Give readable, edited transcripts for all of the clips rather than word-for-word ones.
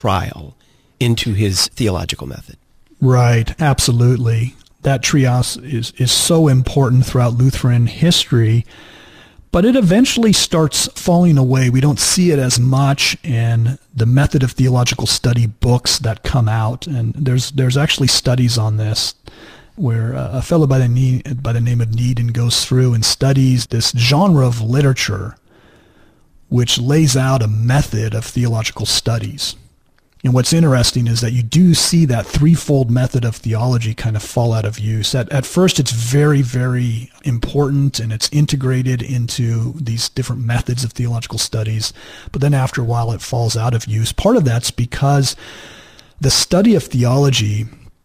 trial into his theological method. Right, absolutely. That trios is so important throughout Lutheran history, but it eventually starts falling away. We don't see it as much in the method of theological study books that come out, and there's actually studies on this where a fellow by the name of Needham goes through and studies this genre of literature which lays out a method of theological studies. And what's interesting is that you do see that threefold method of theology kind of fall out of use. At first, it's very, very important, and it's integrated into these different methods of theological studies. But then after a while, it falls out of use. Part of that's because the study of theology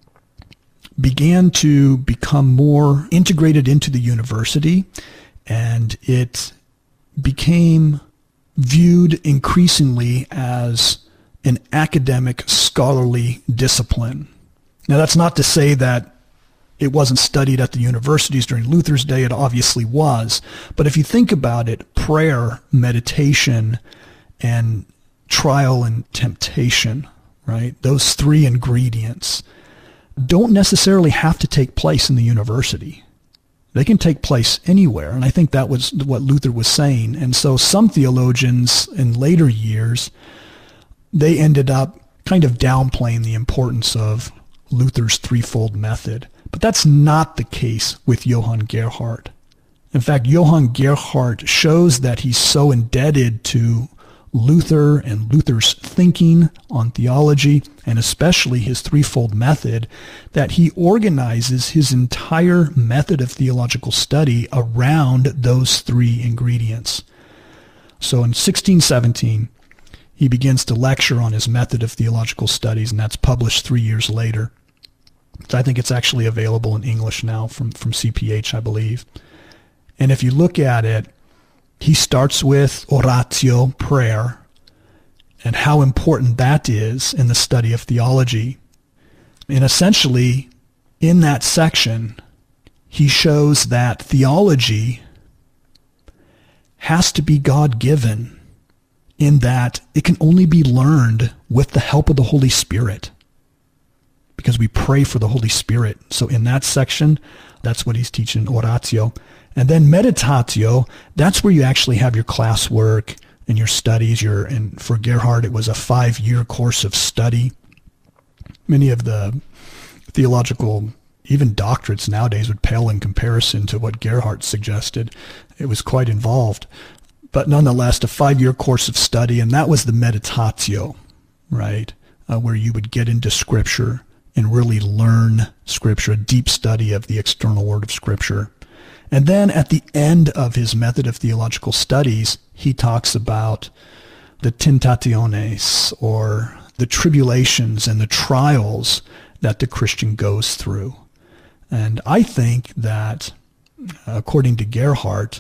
began to become more integrated into the university, and it became viewed increasingly as an academic, scholarly discipline. Now, that's not to say that it wasn't studied at the universities during Luther's day. It obviously was. But if you think about it, prayer, meditation, and trial and temptation, right? Those three ingredients don't necessarily have to take place in the university. They can take place anywhere. And I think that was what Luther was saying. And so some theologians in later years, they ended up kind of downplaying the importance of Luther's threefold method. But that's not the case with Johann Gerhard. In fact, Johann Gerhard shows that he's so indebted to Luther and Luther's thinking on theology, and especially his threefold method, that he organizes his entire method of theological study around those three ingredients. So in 1617, he begins to lecture on his method of theological studies, and that's published 3 years later. So I think it's actually available in English now from CPH, I believe. And if you look at it, he starts with oratio, prayer, and how important that is in the study of theology. And essentially, in that section, he shows that theology has to be God-given, in that it can only be learned with the help of the Holy Spirit, because we pray for the Holy Spirit. So in that section, that's what he's teaching, oratio. And then meditatio, that's where you actually have your classwork and your studies. And for Gerhard, it was a 5-year course of study. Many of the theological, even doctorates nowadays, would pale in comparison to what Gerhard suggested. It was quite involved. But nonetheless, a 5-year course of study, and that was the meditatio, right, where you would get into Scripture and really learn Scripture, a deep study of the external word of Scripture. And then at the end of his method of theological studies, he talks about the tentationes, or the tribulations and the trials that the Christian goes through. And I think that, according to Gerhard,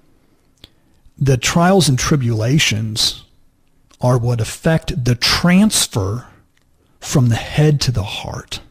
the trials and tribulations are what affect the transfer from the head to the heart.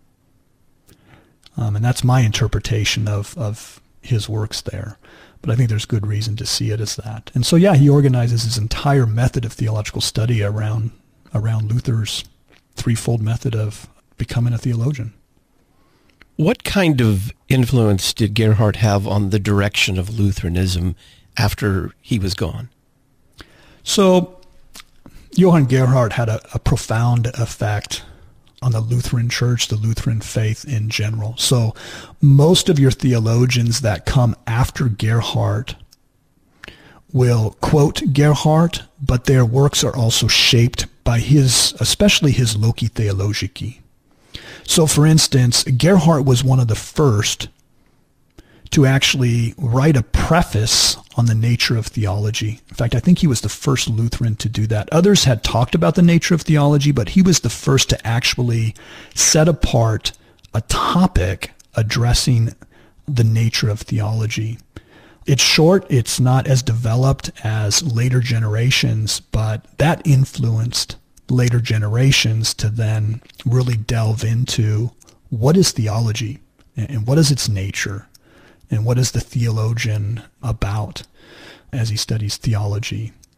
And that's my interpretation of his works there. But I think there's good reason to see it as that. And so, yeah, he organizes his entire method of theological study around Luther's threefold method of becoming a theologian. What kind of influence did Gerhard have on the direction of Lutheranism after he was gone? So, Johann Gerhard had a profound effect on the Lutheran Church, the Lutheran faith in general. So most of your theologians that come after Gerhard will quote Gerhard, but their works are also shaped by especially his Loci Theologici. So for instance, Gerhard was one of the first to actually write a preface on the nature of theology. In fact, I think he was the first Lutheran to do that. Others had talked about the nature of theology, but he was the first to actually set apart a topic addressing the nature of theology. It's short, it's not as developed as later generations, but that influenced later generations to then really delve into what is theology and what is its nature. And what is the theologian about as he studies theology?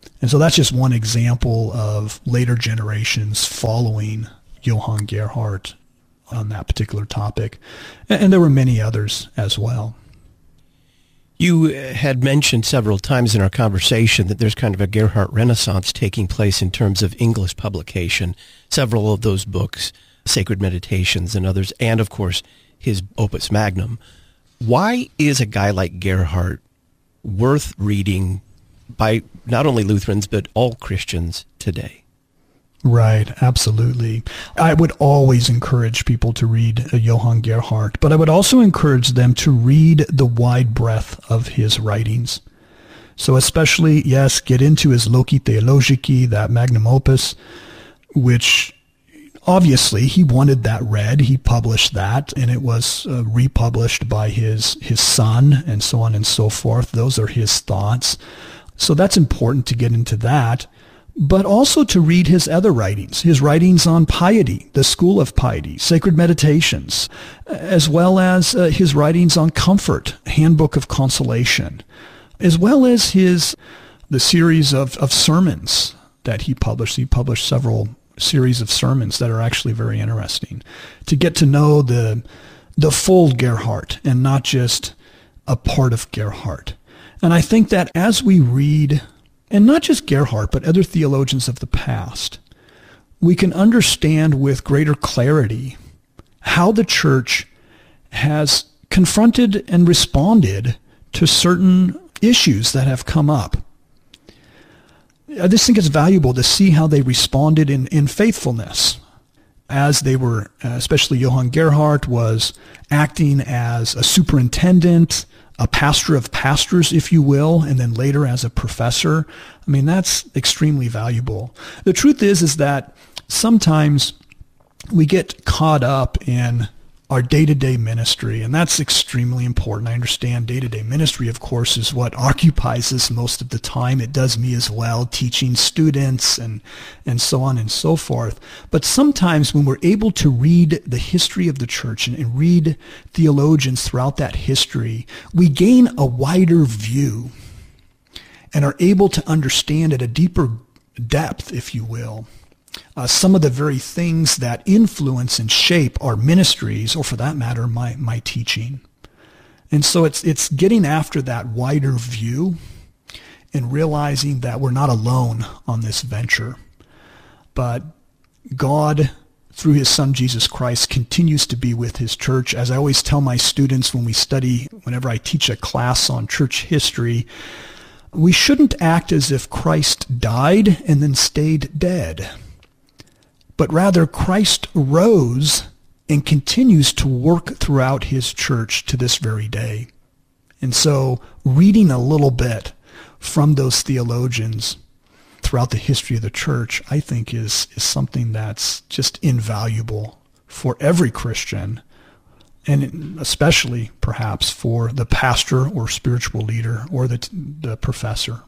And so that's just one example of later generations following Johann Gerhard on that particular topic. And there were many others as well. You had mentioned several times in our conversation that there's kind of a Gerhard Renaissance taking place in terms of English publication. Several of those books, Sacred Meditations and others, and of course his Opus Magnum. Why is a guy like Gerhard worth reading by not only Lutherans but all Christians today? Right, absolutely. I would always encourage people to read Johann Gerhard, but I would also encourage them to read the wide breadth of his writings. So especially, yes, get into his Loci Theologici, that magnum opus, which obviously he wanted that read. He published that, and it was republished by his son, and so on and so forth. Those are his thoughts. So that's important to get into that. But also to read his other writings, his writings on piety, the School of Piety, Sacred Meditations, as well as his writings on comfort, Handbook of Consolation, as well as the series of sermons that he published. He published several series of sermons that are actually very interesting to get to know the full Gerhard and not just a part of Gerhard. And I think that as we read, and not just Gerhard, but other theologians of the past, we can understand with greater clarity how the church has confronted and responded to certain issues that have come up. I just think it's valuable to see how they responded in faithfulness, as they were, especially Johann Gerhard was acting as a superintendent, a pastor of pastors, if you will, and then later as a professor. I mean, that's extremely valuable. The truth is that sometimes we get caught up in our day-to-day ministry, and that's extremely important. I understand day-to-day ministry, of course, is what occupies us most of the time. It does me as well, teaching students and so on and so forth. But sometimes when we're able to read the history of the church and read theologians throughout that history, we gain a wider view and are able to understand at a deeper depth, if you will, some of the very things that influence and shape our ministries, or for that matter, my teaching. And so it's getting after that wider view and realizing that we're not alone on this venture. But God, through his Son Jesus Christ, continues to be with his church. As I always tell my students whenever I teach a class on church history, we shouldn't act as if Christ died and then stayed dead, but rather Christ rose and continues to work throughout his church to this very day. And so reading a little bit from those theologians throughout the history of the church, I think is something that's just invaluable for every Christian, and especially perhaps for the pastor or spiritual leader or the professor.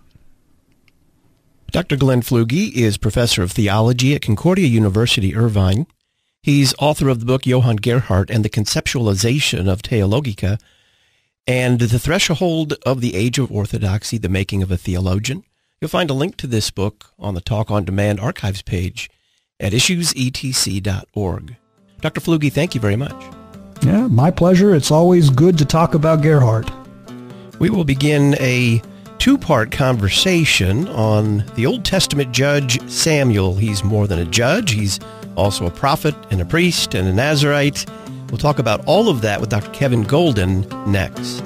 Dr. Glenn Fluge is professor of theology at Concordia University, Irvine. He's author of the book Johann Gerhard and the Conceptualization of Theologica and The Threshold of the Age of Orthodoxy, The Making of a Theologian. You'll find a link to this book on the Talk on Demand archives page at issuesetc.org. Dr. Fluge, thank you very much. Yeah, my pleasure. It's always good to talk about Gerhard. We will begin a two-part conversation on the Old Testament judge Samuel. He's more than a judge. He's also a prophet and a priest and a Nazirite. We'll talk about all of that with Dr. Kevin Golden next.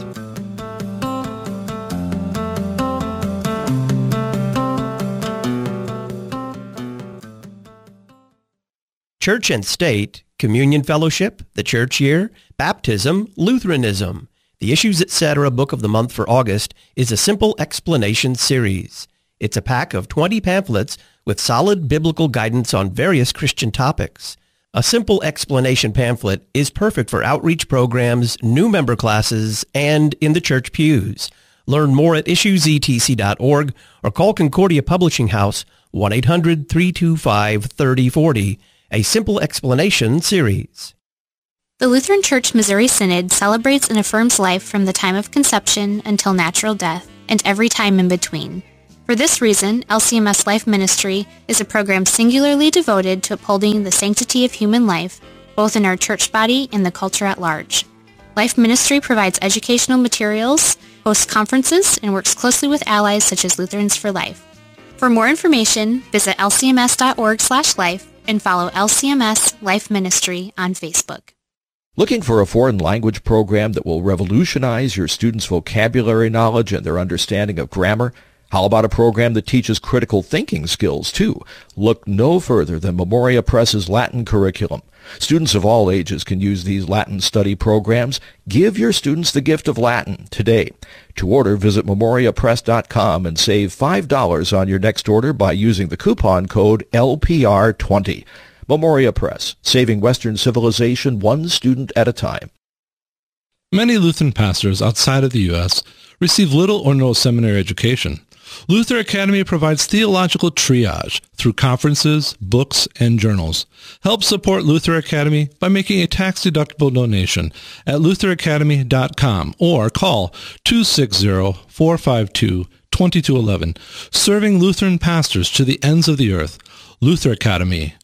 Church and State, Communion Fellowship, the Church Year, Baptism, Lutheranism. The Issues Etc. Book of the Month for August is a simple explanation series. It's a pack of 20 pamphlets with solid biblical guidance on various Christian topics. A simple explanation pamphlet is perfect for outreach programs, new member classes, and in the church pews. Learn more at issuesetc.org or call Concordia Publishing House 1-800-325-3040. A simple explanation series. The Lutheran Church Missouri Synod celebrates and affirms life from the time of conception until natural death and every time in between. For this reason, LCMS Life Ministry is a program singularly devoted to upholding the sanctity of human life, both in our church body and the culture at large. Life Ministry provides educational materials, hosts conferences, and works closely with allies such as Lutherans for Life. For more information, visit lcms.org/life and follow LCMS Life Ministry on Facebook. Looking for a foreign language program that will revolutionize your students' vocabulary knowledge and their understanding of grammar? How about a program that teaches critical thinking skills, too? Look no further than Memoria Press's Latin curriculum. Students of all ages can use these Latin study programs. Give your students the gift of Latin today. To order, visit memoriapress.com and save $5 on your next order by using the coupon code LPR20. Memoria Press, saving Western civilization one student at a time. Many Lutheran pastors outside of the U.S. receive little or no seminary education. Luther Academy provides theological triage through conferences, books, and journals. Help support Luther Academy by making a tax-deductible donation at lutheracademy.com or call 260-452-2211. Serving Lutheran pastors to the ends of the earth. Luther Academy,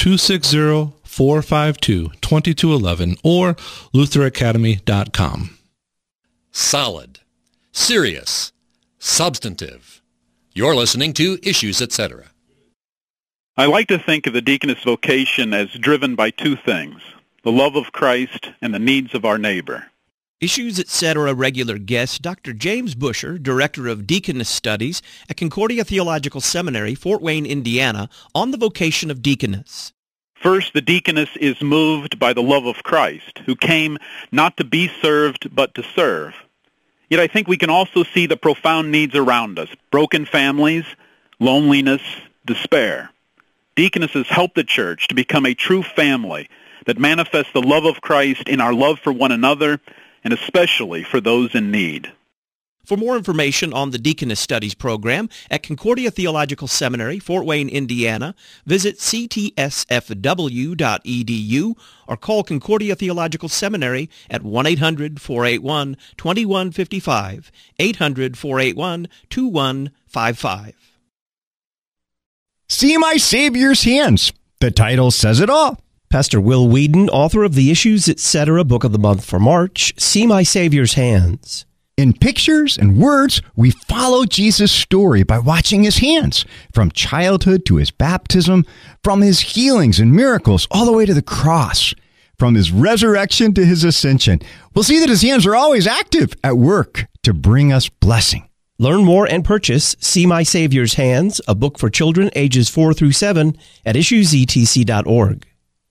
260-452-2211 or lutheracademy.com. Solid, serious, substantive. You're listening to Issues, Etc. I like to think of the deaconess vocation as driven by two things, the love of Christ and the needs of our neighbor. Issues, Etc. regular guest, Dr. James Busher, Director of Deaconess Studies at Concordia Theological Seminary, Fort Wayne, Indiana, on the vocation of deaconess. First, the deaconess is moved by the love of Christ, who came not to be served, but to serve. Yet I think we can also see the profound needs around us, broken families, loneliness, despair. Deaconesses help the church to become a true family that manifests the love of Christ in our love for one another and especially for those in need. For more information on the Deaconess Studies program at Concordia Theological Seminary, Fort Wayne, Indiana, visit ctsfw.edu or call Concordia Theological Seminary at 1-800-481-2155, 800-481-2155. See My Savior's Hands. The title says it all. Pastor Will Whedon, author of the Issues, Etc. Book of the Month for March, See My Savior's Hands. In pictures and words, we follow Jesus' story by watching his hands, from childhood to his baptism, from his healings and miracles all the way to the cross, from his resurrection to his ascension. We'll see that his hands are always active at work to bring us blessing. Learn more and purchase See My Savior's Hands, a book for children ages 4 through 7 at issuesetc.org.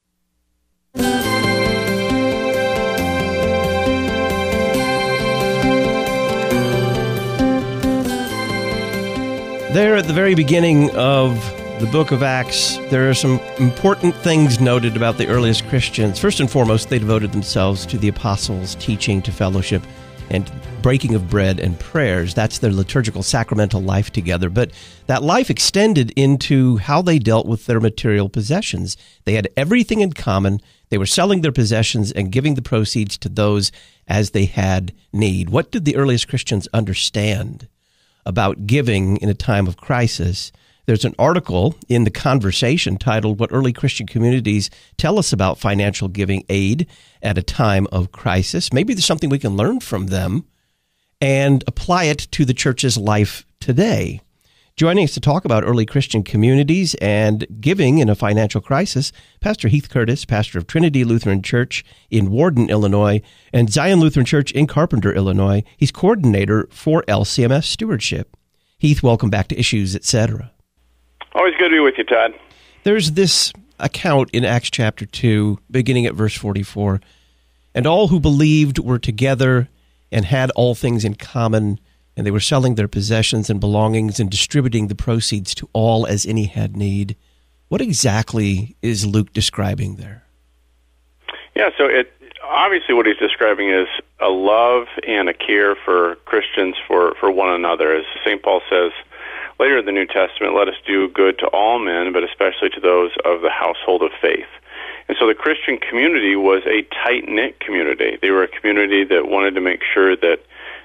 There at the very beginning of the book of Acts, there are some important things noted about the earliest Christians. First and foremost, they devoted themselves to the apostles' teaching, to fellowship, and breaking of bread and prayers. That's their liturgical sacramental life together. But that life extended into how they dealt with their material possessions. They had everything in common. They were selling their possessions and giving the proceeds to those as they had need. What did the earliest Christians understand about giving in a time of crisis? There's an article in The Conversation titled What Early Christian Communities Tell Us About Financial Giving Aid at a Time of Crisis. Maybe there's something we can learn from them and apply it to the church's life today. Joining us to talk about early Christian communities and giving in a financial crisis, Pastor Heath Curtis, pastor of Trinity Lutheran Church in Warden, Illinois, and Zion Lutheran Church in Carpenter, Illinois. He's coordinator for LCMS Stewardship. Heath, welcome back to Issues, Etc. Always good to be with you, Todd. There's this account in Acts chapter 2, beginning at verse 44. And all who believed were together and had all things in common, and they were selling their possessions and belongings and distributing the proceeds to all as any had need. What exactly is Luke describing there? Yeah, so obviously what he's describing is a love and a care for Christians for one another. As St. Paul says later in the New Testament, let us do good to all men, but especially to those of the household of faith. And so the Christian community was a tight-knit community. They were a community that wanted to make sure that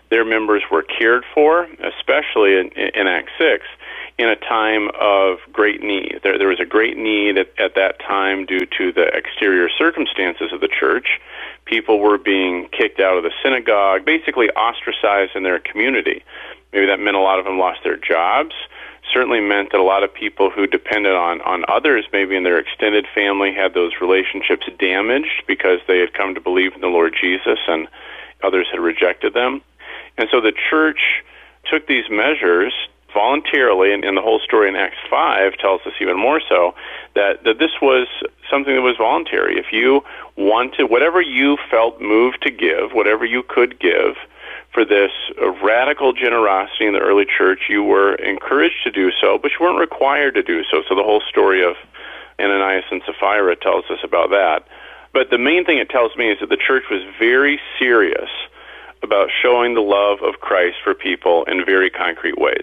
their members were cared for, especially in Acts 6, in a time of great need. There was a great need at that time due to the exterior circumstances of the church. People were being kicked out of the synagogue, basically ostracized in their community. Maybe that meant a lot of them lost their jobs. Certainly meant that a lot of people who depended on others, maybe in their extended family, had those relationships damaged because they had come to believe in the Lord Jesus and others had rejected them. And so the church took these measures voluntarily, and the whole story in Acts 5 tells us even more so, that this was something that was voluntary. If you wanted, whatever you felt moved to give, whatever you could give, for this radical generosity in the early church, you were encouraged to do so, but you weren't required to do so. So the whole story of Ananias and Sapphira tells us about that. But the main thing it tells me is that the church was very serious about showing the love of Christ for people in very concrete ways.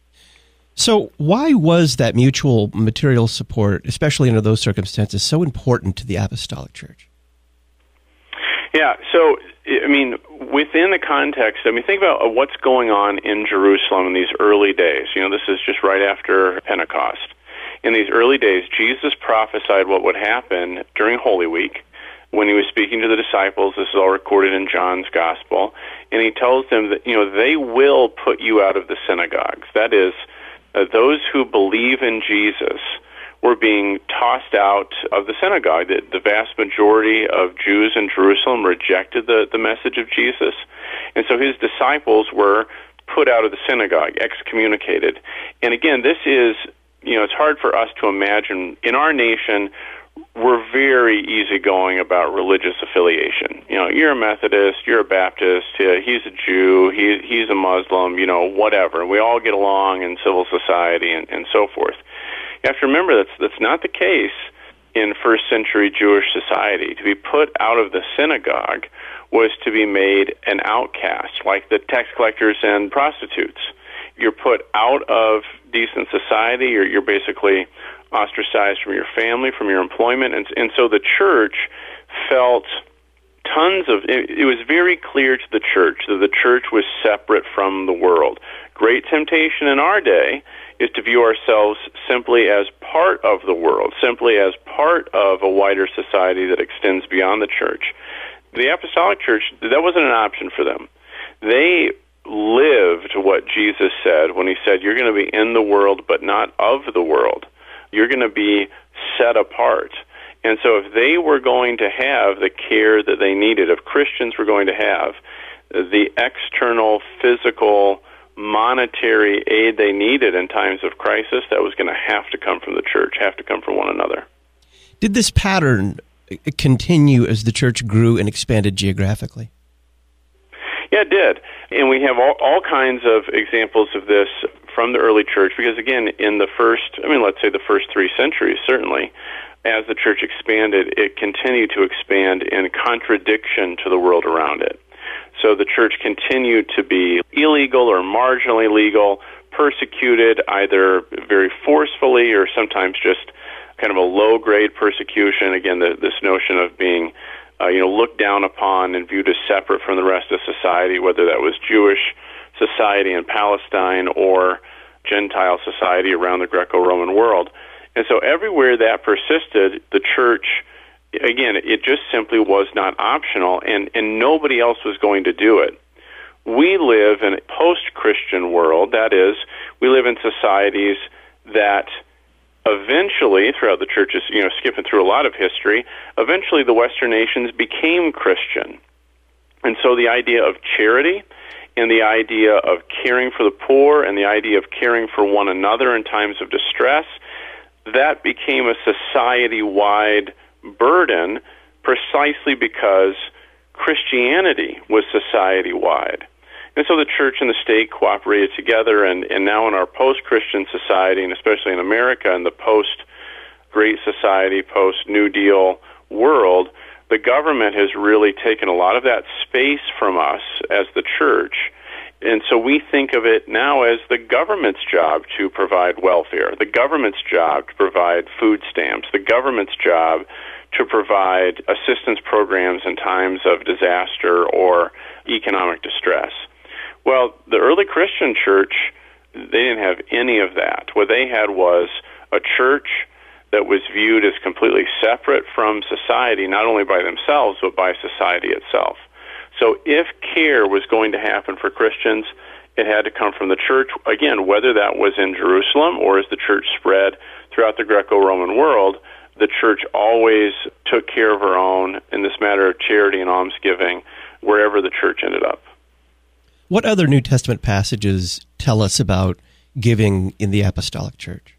So why was that mutual material support, especially under those circumstances, so important to the Apostolic Church? Yeah, so, I mean, within the context, think about what's going on in Jerusalem in these early days. This is just right after Pentecost. In these early days, Jesus prophesied what would happen during Holy Week when he was speaking to the disciples. This is all recorded in John's Gospel. And he tells them that, they will put you out of the synagogues. That is, those who believe in Jesus were being tossed out of the synagogue. The vast majority of Jews in Jerusalem rejected the message of Jesus. And so his disciples were put out of the synagogue, excommunicated. And again, this is, it's hard for us to imagine. In our nation, we're very easygoing about religious affiliation. You're a Methodist, you're a Baptist, he's a Jew, he's a Muslim, whatever. We all get along in civil society and so forth. You have to remember that's not the case in first century Jewish society. To be put out of the synagogue was to be made an outcast, like the tax collectors and prostitutes. You're put out of decent society, you're basically ostracized from your family, from your employment, and so the church felt it was very clear to the church that the church was separate from the world. Great temptation in our day is to view ourselves simply as part of the world, simply as part of a wider society that extends beyond the church. The Apostolic Church, that wasn't an option for them. They lived what Jesus said when he said, you're going to be in the world but not of the world. You're going to be set apart. And so if they were going to have the care that they needed, if Christians were going to have the external, physical, monetary aid they needed in times of crisis, that was going to have to come from the church, have to come from one another. Did this pattern continue as the church grew and expanded geographically? Yeah, it did. And we have all kinds of examples of this from the early church, because again, in the first 3 centuries, certainly, as the church expanded, it continued to expand in contradiction to the world around it. So the church continued to be illegal or marginally legal, persecuted either very forcefully or sometimes just kind of a low-grade persecution. Again, this notion of being looked down upon and viewed as separate from the rest of society, whether that was Jewish society in Palestine or Gentile society around the Greco-Roman world. And so everywhere that persisted, the church, again, it just simply was not optional, and nobody else was going to do it. We live in a post-Christian world. That is, we live in societies that eventually, throughout the church's, skipping through a lot of history, eventually the Western nations became Christian. And so the idea of charity and the idea of caring for the poor and the idea of caring for one another in times of distress, that became a society-wide burden precisely because Christianity was society-wide. And so the church and the state cooperated together, and now in our post-Christian society, and especially in America, in the post-Great Society, post-New Deal world, the government has really taken a lot of that space from us as the church. And so we think of it now as the government's job to provide welfare, the government's job to provide food stamps, the government's job to provide assistance programs in times of disaster or economic distress. Well, the early Christian church, they didn't have any of that. What they had was a church that was viewed as completely separate from society, not only by themselves, but by society itself. So if care was going to happen for Christians, it had to come from the church, again, whether that was in Jerusalem or as the church spread throughout the Greco-Roman world. The church always took care of her own in this matter of charity and almsgiving wherever the church ended up. What other New Testament passages tell us about giving in the apostolic church?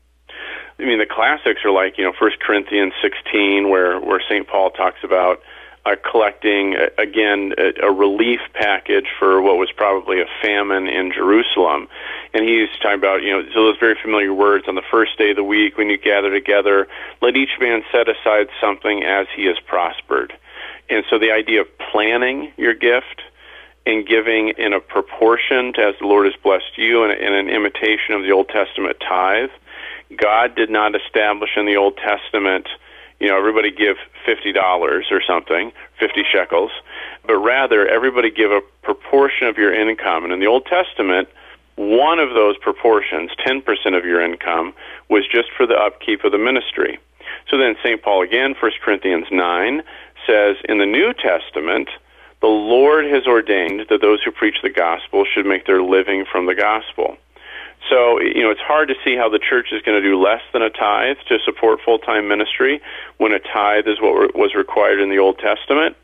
I mean, the classics are like, 1 Corinthians 16, where St. Paul talks about collecting, again, a relief package for what was probably a famine in Jerusalem. And he's talking about, so those very familiar words, on the first day of the week when you gather together, let each man set aside something as he has prospered. And so the idea of planning your gift and giving in a proportion to as the Lord has blessed you in an imitation of the Old Testament tithe. God did not establish in the Old Testament, everybody give $50 or something, 50 shekels, but rather everybody give a proportion of your income. And in the Old Testament, one of those proportions, 10% of your income, was just for the upkeep of the ministry. So then St. Paul again, 1 Corinthians 9, says in the New Testament, the Lord has ordained that those who preach the gospel should make their living from the gospel. So, it's hard to see how the church is going to do less than a tithe to support full-time ministry when a tithe is what was required in the Old Testament.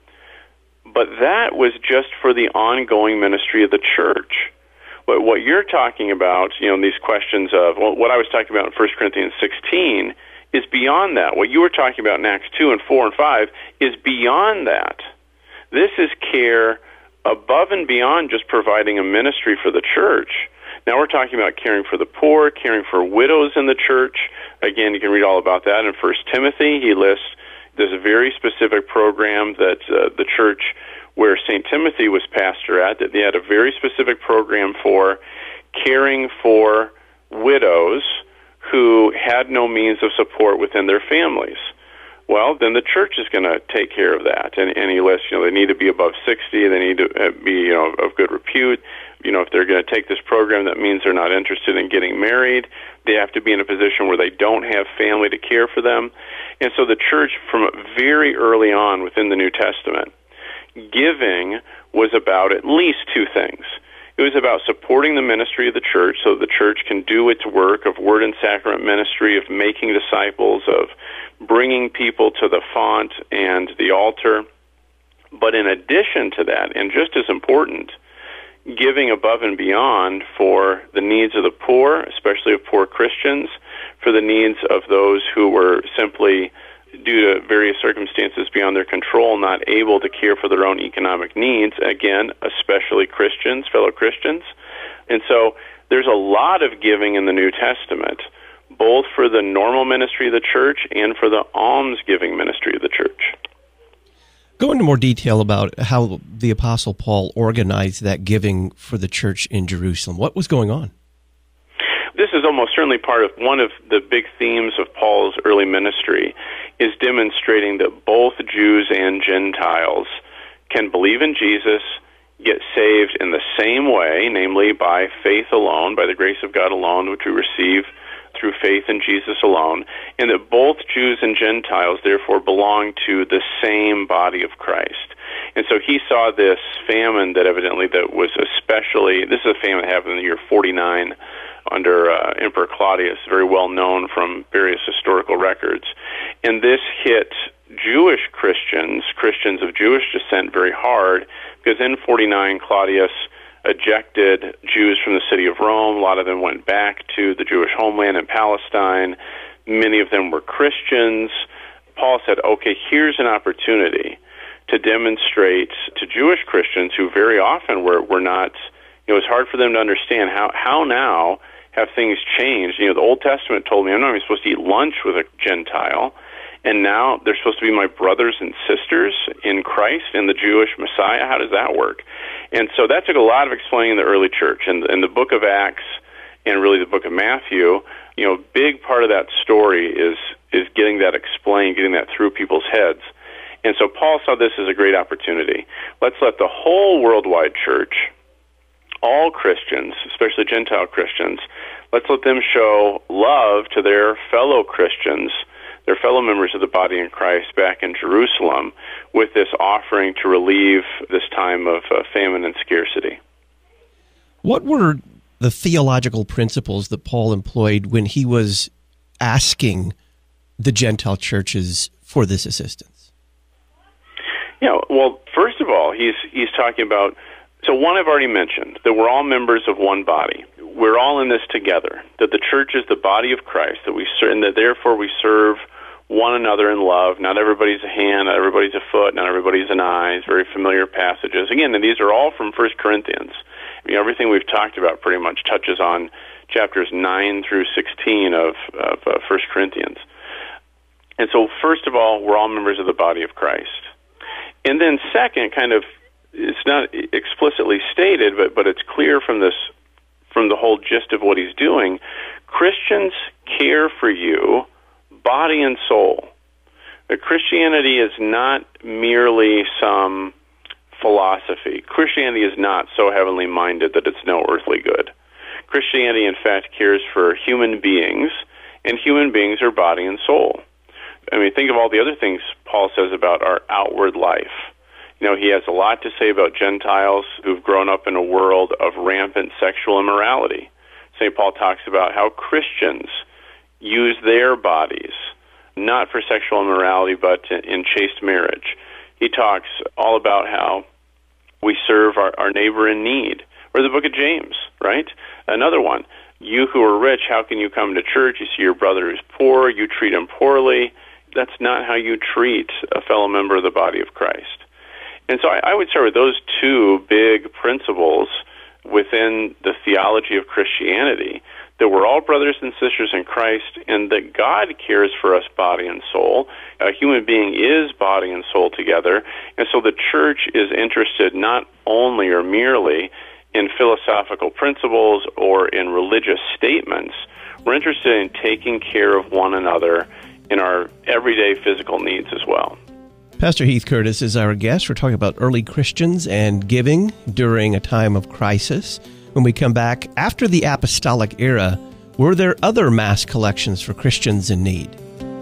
But that was just for the ongoing ministry of the church. But what you're talking about, these questions of, what I was talking about in 1 Corinthians 16 is beyond that. What you were talking about in Acts 2 and 4 and 5 is beyond that. This is care above and beyond just providing a ministry for the church. Now we're talking about caring for the poor, caring for widows in the church. Again, you can read all about that in 1 Timothy. He lists, there's a very specific program that the church where St. Timothy was pastor at, that they had a very specific program for caring for widows who had no means of support within their families. Well, then the church is going to take care of that. And he lists, they need to be above 60, they need to be, of good repute. If they're going to take this program, that means they're not interested in getting married. They have to be in a position where they don't have family to care for them. And so the church, from very early on within the New Testament, giving was about at least two things. It was about supporting the ministry of the church so that the church can do its work of word and sacrament ministry, of making disciples, of bringing people to the font and the altar. But in addition to that, and just as important, giving above and beyond for the needs of the poor, especially of poor Christians, for the needs of those who were simply, due to various circumstances beyond their control, not able to care for their own economic needs, again, especially Christians, fellow Christians. And so there's a lot of giving in the New Testament, both for the normal ministry of the church and for the almsgiving ministry of the church. Go into more detail about how the Apostle Paul organized that giving for the church in Jerusalem. What was going on? This is almost certainly part of one of the big themes of Paul's early ministry, is demonstrating that both Jews and Gentiles can believe in Jesus, get saved in the same way, namely by faith alone, by the grace of God alone, which we receive through faith in Jesus alone, and that both Jews and Gentiles therefore belong to the same body of Christ. And so he saw this famine that evidently that was especially, this is a famine that happened in the year 49 under Emperor Claudius, very well known from various historical records. And this hit Jewish Christians of Jewish descent very hard, because in 49 Claudius ejected Jews from the city of Rome. A lot of them went back to the Jewish homeland in Palestine. Many of them were Christians. Paul said, okay, here's an opportunity to demonstrate to Jewish Christians who very often were not, it was hard for them to understand how now have things changed. The Old Testament told me I'm not even supposed to eat lunch with a Gentile, and now they're supposed to be my brothers and sisters in Christ, in the Jewish Messiah. How does that work? And so that took a lot of explaining in the early church. And in the book of Acts and really the book of Matthew, a big part of that story is getting that explained, getting that through people's heads. And so Paul saw this as a great opportunity. Let's let the whole worldwide church all Christians, especially Gentile Christians. Let's let them show love to their fellow Christians, their fellow members of the body in Christ back in Jerusalem, with this offering to relieve this time of famine and scarcity. What were the theological principles that Paul employed when he was asking the Gentile churches for this assistance? Yeah, well, first of all, he's talking about, so one I've already mentioned, that we're all members of one body. We're all in this together, that the church is the body of Christ, and that therefore we serve one another in love. Not everybody's a hand, not everybody's a foot, not everybody's an eye. It's very familiar passages. Again, and these are all from 1 Corinthians. Everything we've talked about pretty much touches on chapters 9 through 16 of 1 Corinthians. And so, first of all, we're all members of the body of Christ. And then second, kind of, it's not explicitly stated, but it's clear from the whole gist of what he's doing, Christians care for you, body and soul. Christianity is not merely some philosophy. Christianity is not so heavenly minded that it's no earthly good. Christianity, in fact, cares for human beings, and human beings are body and soul. I mean, think of all the other things Paul says about our outward life. He has a lot to say about Gentiles who've grown up in a world of rampant sexual immorality. St. Paul talks about how Christians use their bodies, not for sexual immorality, but in chaste marriage. He talks all about how we serve our neighbor in need. Or the book of James, right? Another one. You who are rich, how can you come to church? You see your brother who's poor, you treat him poorly. That's not how you treat a fellow member of the body of Christ. And so I would start with those two big principles within the theology of Christianity, that we're all brothers and sisters in Christ, and that God cares for us body and soul. A human being is body and soul together, and so the church is interested not only or merely in philosophical principles or in religious statements. We're interested in taking care of one another in our everyday physical needs as well. Pastor Heath Curtis is our guest. We're talking about early Christians and giving during a time of crisis. When we come back, after the apostolic era, were there other mass collections for Christians in need?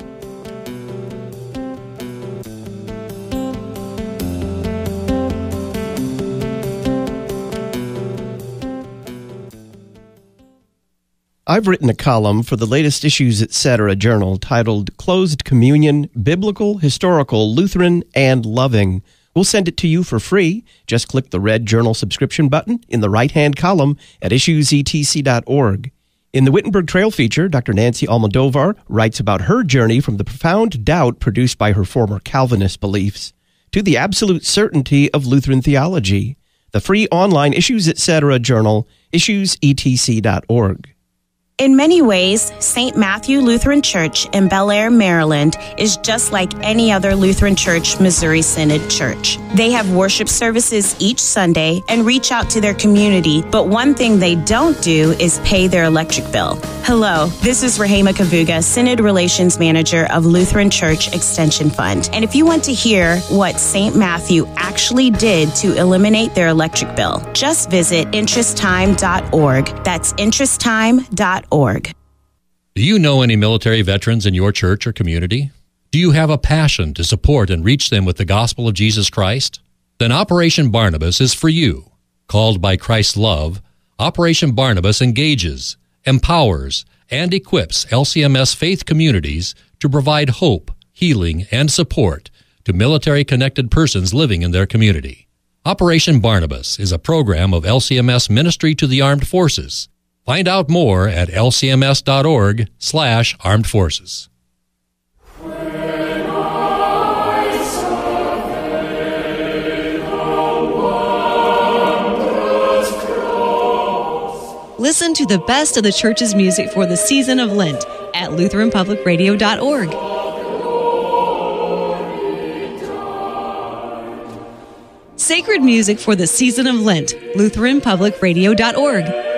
I've written a column for the latest Issues Etc. journal titled Closed Communion, Biblical, Historical, Lutheran, and Loving. We'll send it to you for free. Just click the red journal subscription button in the right-hand column at issuesetc.org. In the Wittenberg Trail feature, Dr. Nancy Almodovar writes about her journey from the profound doubt produced by her former Calvinist beliefs to the absolute certainty of Lutheran theology. The free online Issues Etc. journal, issuesetc.org. In many ways, St. Matthew Lutheran Church in Bel Air, Maryland is just like any other Lutheran Church Missouri Synod church. They have worship services each Sunday and reach out to their community, but one thing they don't do is pay their electric bill. Hello, this is Rahema Kavuga, Synod Relations Manager of Lutheran Church Extension Fund. And if you want to hear what St. Matthew actually did to eliminate their electric bill, just visit interesttime.org. That's interesttime.org. Do you know any military veterans in your church or community? Do you have a passion to support and reach them with the gospel of Jesus Christ? Then Operation Barnabas is for you. Called by Christ's love, Operation Barnabas engages, empowers, and equips LCMS faith communities to provide hope, healing, and support to military-connected persons living in their community. Operation Barnabas is a program of LCMS Ministry to the Armed Forces. Find out more at lcms.org/armed forces. Listen to the best of the church's music for the season of Lent at LutheranPublicRadio.org. Sacred music for the season of Lent, LutheranPublicRadio.org.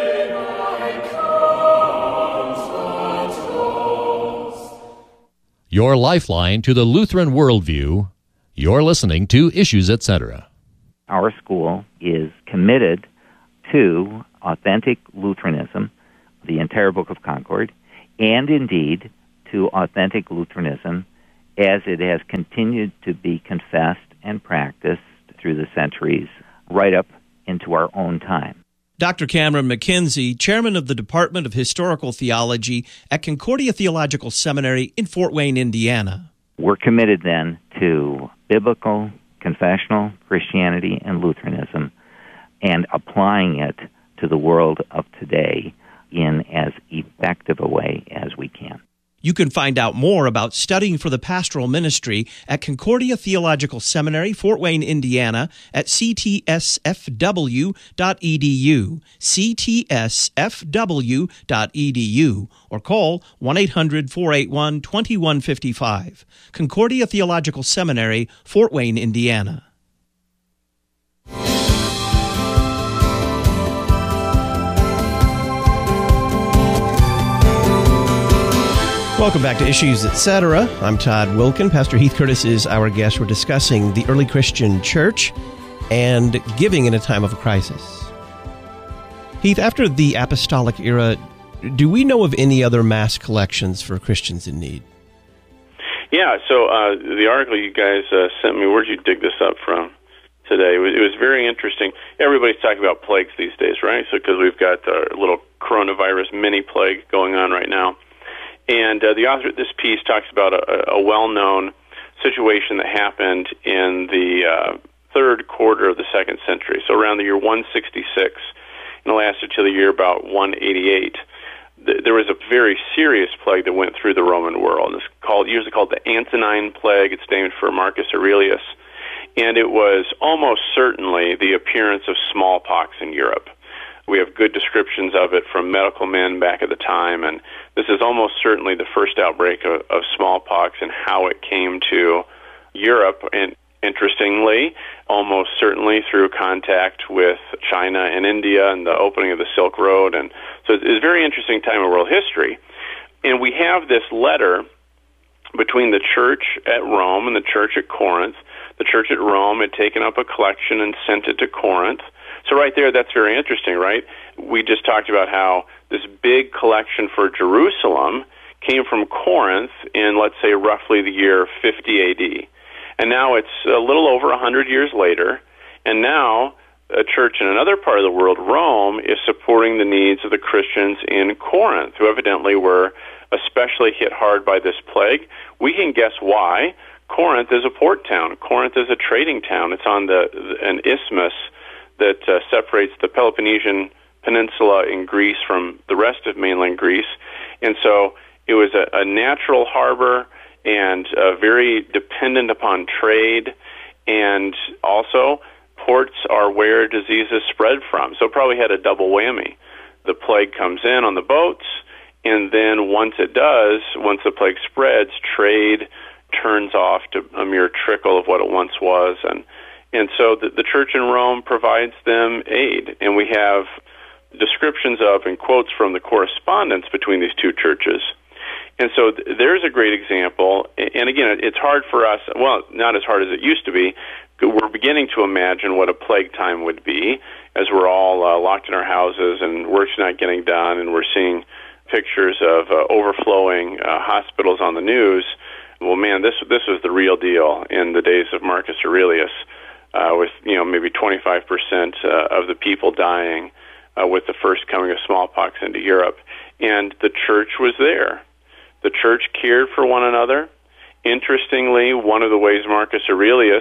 Your lifeline to the Lutheran worldview. You're listening to Issues Etc. Our school is committed to authentic Lutheranism, the entire Book of Concord, and indeed to authentic Lutheranism as it has continued to be confessed and practiced through the centuries, right up into our own time. Dr. Cameron McKenzie, chairman of the Department of Historical Theology at Concordia Theological Seminary in Fort Wayne, Indiana. We're committed then to biblical, confessional Christianity and Lutheranism and applying it to the world of today in as effective a way as we can. You can find out more about studying for the pastoral ministry at Concordia Theological Seminary, Fort Wayne, Indiana, at ctsfw.edu, ctsfw.edu, or call 1-800-481-2155. Concordia Theological Seminary, Fort Wayne, Indiana. Welcome back to Issues Etc. I'm Todd Wilkin. Pastor Heath Curtis is our guest. We're discussing the early Christian church and giving in a time of a crisis. Heath, after the apostolic era, do we know of any other mass collections for Christians in need? Yeah, so the article you guys sent me, where'd you dig this up from today? It was very interesting. Everybody's talking about plagues these days, right? So because we've got a little coronavirus mini plague going on right now. And the author of this piece talks about a well-known situation that happened in the third quarter of the second century, so around the year 166, and it lasted till the year about 188. There was a very serious plague that went through the Roman world. It's usually called the Antonine Plague. It's named for Marcus Aurelius. And it was almost certainly the appearance of smallpox in Europe. We have good descriptions of it from medical men back at the time, and this is almost certainly the first outbreak of smallpox and how it came to Europe, and interestingly, almost certainly through contact with China and India and the opening of the Silk Road. And so it's a very interesting time in world history. And we have this letter between the church at Rome and the church at Corinth. The church at Rome had taken up a collection and sent it to Corinth. So right there, that's very interesting, right? We just talked about how this big collection for Jerusalem came from Corinth in, let's say, roughly the year 50 A.D. And now it's a little over 100 years later, and now a church in another part of the world, Rome, is supporting the needs of the Christians in Corinth, who evidently were especially hit hard by this plague. We can guess why. Corinth is a port town. Corinth is a trading town. It's on an isthmus that separates the Peloponnesian Peninsula in Greece from the rest of mainland Greece. And so it was a natural harbor and very dependent upon trade, and also ports are where diseases spread from. So it probably had a double whammy. The plague comes in on the boats, and then once the plague spreads, trade turns off to a mere trickle of what it once was, and so the church in Rome provides them aid. And we have descriptions of and quotes from the correspondence between these two churches. And so there's a great example. And again, it's hard for us, well, not as hard as it used to be. We're beginning to imagine what a plague time would be as we're all locked in our houses and work's not getting done, and we're seeing pictures of overflowing hospitals on the news. Well, man, this was the real deal in the days of Marcus Aurelius. With maybe 25% of the people dying with the first coming of smallpox into Europe. And the church was there. The church cared for one another. Interestingly, one of the ways Marcus Aurelius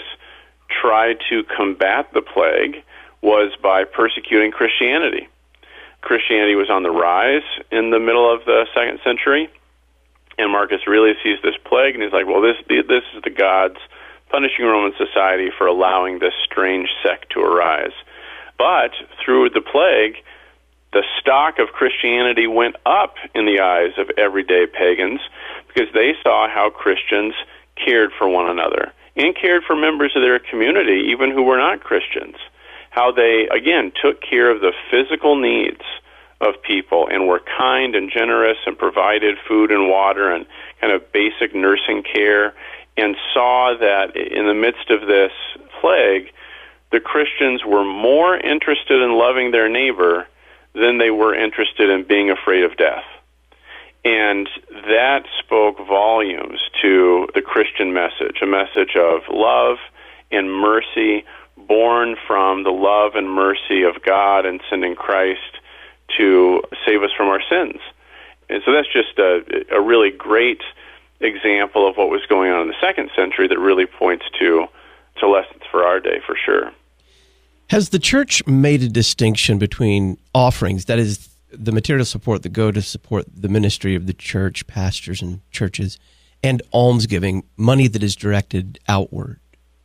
tried to combat the plague was by persecuting Christianity. Christianity was on the rise in the middle of the second century, and Marcus Aurelius sees this plague, and he's like, well, this is the gods punishing Roman society for allowing this strange sect to arise. But through the plague, the stock of Christianity went up in the eyes of everyday pagans because they saw how Christians cared for one another and cared for members of their community, even who were not Christians. How they, again, took care of the physical needs of people and were kind and generous and provided food and water and kind of basic nursing care, and saw that in the midst of this plague, the Christians were more interested in loving their neighbor than they were interested in being afraid of death. And that spoke volumes to the Christian message, a message of love and mercy born from the love and mercy of God and sending Christ to save us from our sins. And so that's just a really great example of what was going on in the second century that really points to lessons for our day, for sure. Has the church made a distinction between offerings, that is, the material support that go to support the ministry of the church, pastors and churches, and almsgiving, money that is directed outward?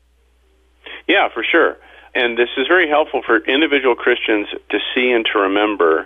Yeah, for sure. And this is very helpful for individual Christians to see and to remember,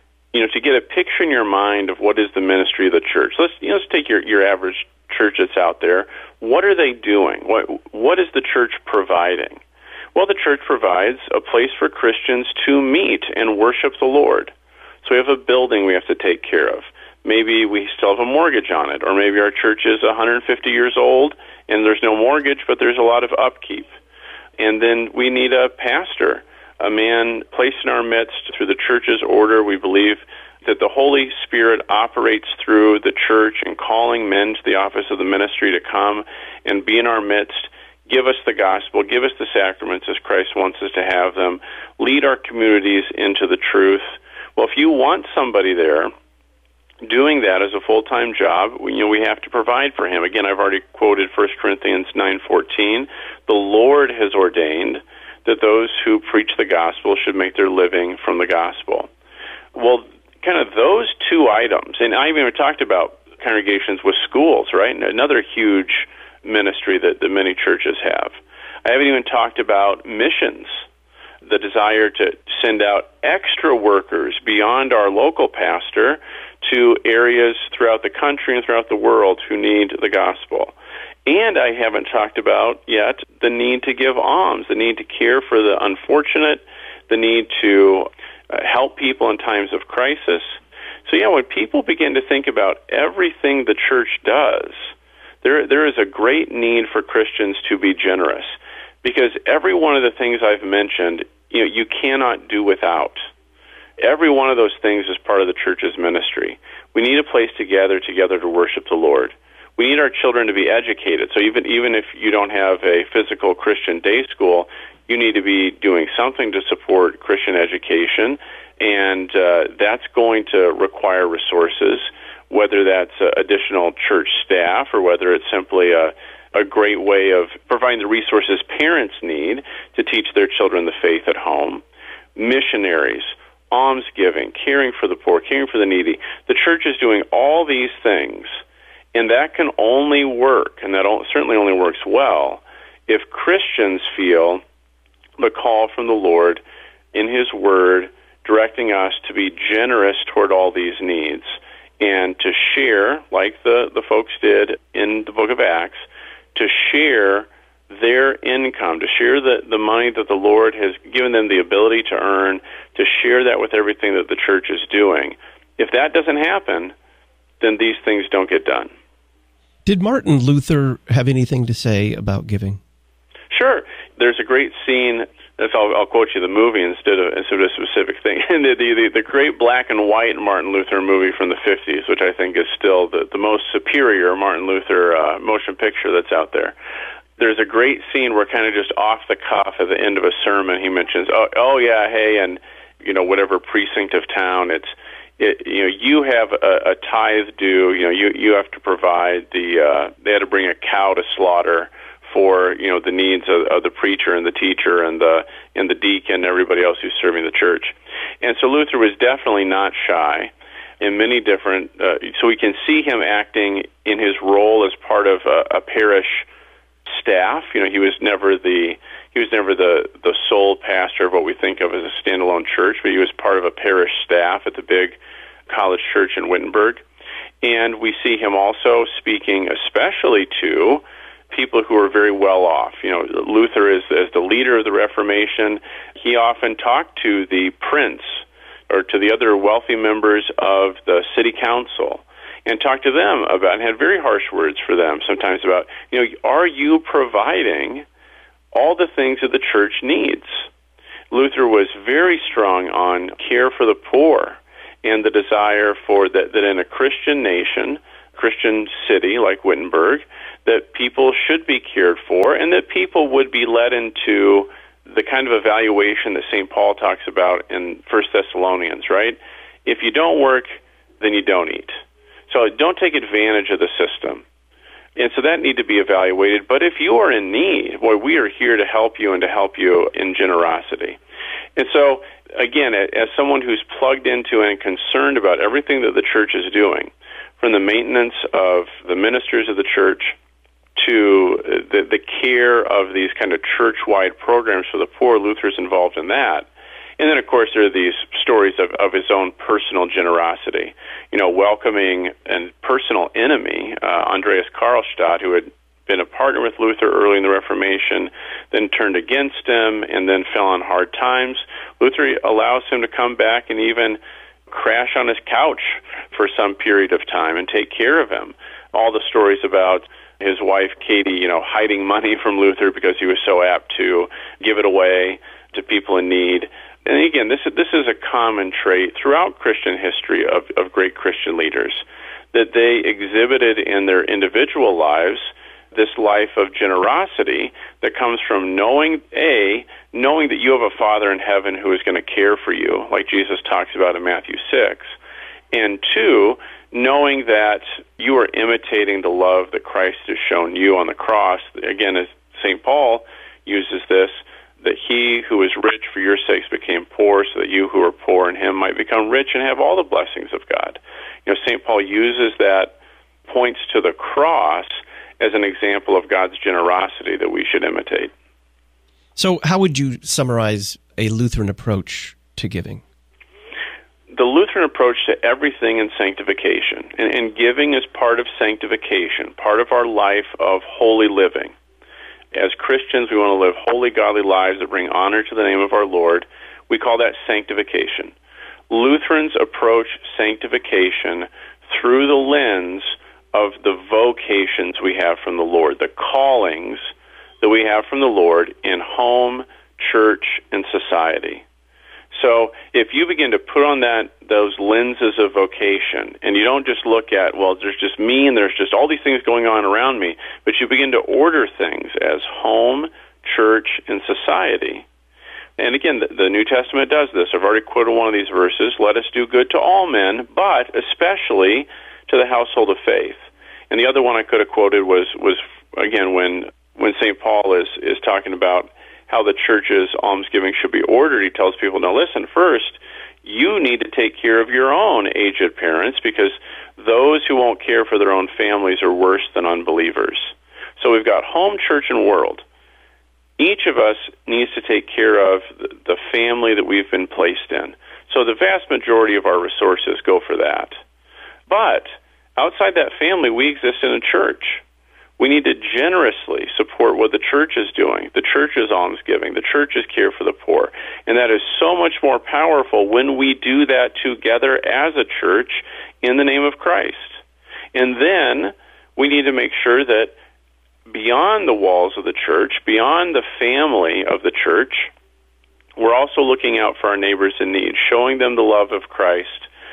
to get a picture in your mind of what is the ministry of the church. Let's take your average church that's out there. What are they doing? What is the church providing? Well, the church provides a place for Christians to meet and worship the Lord. So we have a building we have to take care of. Maybe we still have a mortgage on it, or maybe our church is 150 years old and there's no mortgage, but there's a lot of upkeep. And then we need a pastor, a man placed in our midst through the church's order. We believe that the Holy Spirit operates through the church and calling men to the office of the ministry to come and be in our midst, give us the gospel, give us the sacraments as Christ wants us to have them, lead our communities into the truth. Well, if you want somebody there doing that as a full-time job, we have to provide for him. Again, I've already quoted 1 Corinthians 9:14. The Lord has ordained that those who preach the gospel should make their living from the gospel. Well, kind of those two items, and I even talked about congregations with schools, right? Another huge ministry that many churches have. I haven't even talked about missions, the desire to send out extra workers beyond our local pastor to areas throughout the country and throughout the world who need the gospel. And I haven't talked about yet the need to give alms, the need to care for the unfortunate, the need to help people in times of crisis. So when people begin to think about everything the church does, there is a great need for Christians to be generous, because every one of the things I've mentioned, you cannot do without. Every one of those things is part of the church's ministry. We need a place to gather together to worship the Lord. We need our children to be educated. So even if you don't have a physical Christian day school, you need to be doing something to support Christian education, and that's going to require resources, whether that's additional church staff or whether it's simply a great way of providing the resources parents need to teach their children the faith at home. Missionaries, almsgiving, caring for the poor, caring for the needy. The church is doing all these things, and that can only work, and that certainly only works well, if Christians feel the call from the Lord in His Word directing us to be generous toward all these needs and to share, like the folks did in the book of Acts, to share their income, to share the money that the Lord has given them the ability to earn, to share that with everything that the church is doing. If that doesn't happen, then these things don't get done. Did Martin Luther have anything to say about giving? Sure. There's a great scene. I'll quote you the movie instead of a specific thing. the great black and white Martin Luther movie from the 50s, which I think is still the most superior Martin Luther motion picture that's out there. There's a great scene where kind of just off the cuff at the end of a sermon, he mentions, oh yeah, hey, and whatever precinct of town, you have a tithe due. You have to provide they had to bring a cow to slaughter for the needs of the preacher and the teacher and the deacon and everybody else who's serving the church. And so Luther was definitely not shy in many different. So we can see him acting in his role as part of a parish staff. He was never the sole pastor of what we think of as a standalone church, but he was part of a parish staff at the big college church in Wittenberg. And we see him also speaking especially to people who are very well off. Luther is as the leader of the Reformation. He often talked to the prince or to the other wealthy members of the city council and talked to them about, and had very harsh words for them sometimes about, are you providing all the things that the church needs. Luther was very strong on care for the poor and the desire for that in a Christian nation, Christian city like Wittenberg, that people should be cared for and that people would be led into the kind of evaluation that St. Paul talks about in 1 Thessalonians, right? If you don't work, then you don't eat. So don't take advantage of the system. And so that need to be evaluated. But if you are in need, boy, we are here to help you and to help you in generosity. And so, again, as someone who's plugged into and concerned about everything that the church is doing, from the maintenance of the ministers of the church to the care of these kind of church-wide programs for the poor, Luther's involved in that. And then, of course, there are these stories of his own personal generosity. You know, welcoming a personal enemy, Andreas Karlstadt, who had been a partner with Luther early in the Reformation, then turned against him, and then fell on hard times. Luther allows him to come back and even crash on his couch for some period of time and take care of him. All the stories about his wife, Katie, hiding money from Luther because he was so apt to give it away to people in need. And again, this is a common trait throughout Christian history of great Christian leaders, that they exhibited in their individual lives this life of generosity that comes from knowing that you have a Father in heaven who is going to care for you, like Jesus talks about in Matthew 6, and 2, knowing that you are imitating the love that Christ has shown you on the cross. Again, as St. Paul uses this, that he who is rich for your sakes became poor, so that you who are poor in him might become rich and have all the blessings of God. St. Paul uses that, points to the cross as an example of God's generosity that we should imitate. So how would you summarize a Lutheran approach to giving? The Lutheran approach to everything in sanctification, and giving is part of sanctification, part of our life of holy living. As Christians, we want to live holy, godly lives that bring honor to the name of our Lord. We call that sanctification. Lutherans approach sanctification through the lens of the vocations we have from the Lord, the callings that we have from the Lord in home, church, and society. So if you begin to put on those lenses of vocation, and you don't just look at, well, there's just me and there's just all these things going on around me, but you begin to order things as home, church, and society. And again, the New Testament does this. I've already quoted one of these verses, let us do good to all men, but especially to the household of faith. And the other one I could have quoted was again, when St. Paul is talking about how the church's almsgiving should be ordered, he tells people, now listen, first, you need to take care of your own aged parents, because those who won't care for their own families are worse than unbelievers. So we've got home, church, and world. Each of us needs to take care of the family that we've been placed in. So the vast majority of our resources go for that. But outside that family, we exist in a church. We need to generously support what the church is doing, the church's almsgiving, the church's care for the poor. And that is so much more powerful when we do that together as a church in the name of Christ. And then we need to make sure that beyond the walls of the church, beyond the family of the church, we're also looking out for our neighbors in need, showing them the love of Christ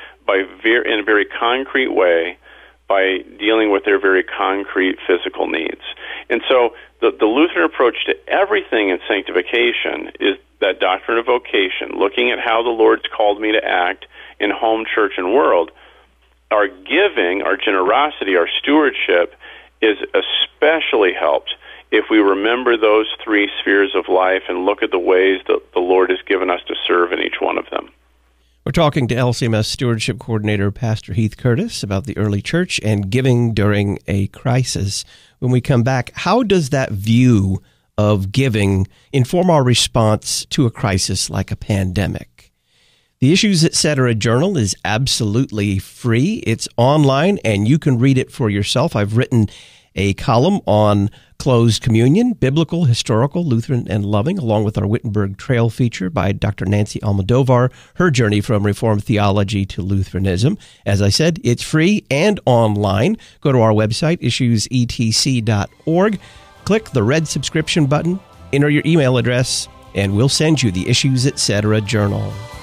in a very concrete way, by dealing with their very concrete physical needs. And so the Lutheran approach to everything in sanctification is that doctrine of vocation, looking at how the Lord's called me to act in home, church, and world. Our giving, our generosity, our stewardship is especially helped if we remember those three spheres of life and look at the ways that the Lord has given us to serve in each one of them. We're talking to LCMS Stewardship Coordinator Pastor Heath Curtis about the early church and giving during a crisis. When we come back, how does that view of giving inform our response to a crisis like a pandemic? The Issues Etc. journal is absolutely free. It's online, and you can read it for yourself. I've written a column on closed communion, biblical, historical, Lutheran, and loving, along with our Wittenberg Trail feature by Dr. Nancy Almodovar, her journey from Reformed theology to Lutheranism. As I said, it's free and online. Go to our website, issuesetc.org, click the red subscription button, Enter your email address, and we'll send you the Issues Etc. journal.